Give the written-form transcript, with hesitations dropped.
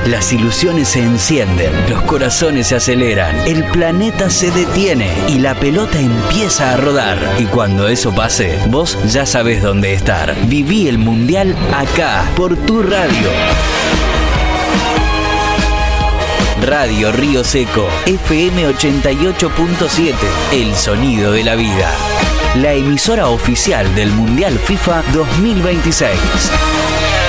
Las ilusiones se encienden, los corazones se aceleran, el planeta se detiene y la pelota empieza a rodar. Y cuando eso pase, vos ya sabés dónde estar. Viví el Mundial acá, por tu radio. Radio Río Seco, FM 88.7, el sonido de la vida. La emisora oficial del Mundial FIFA 2026.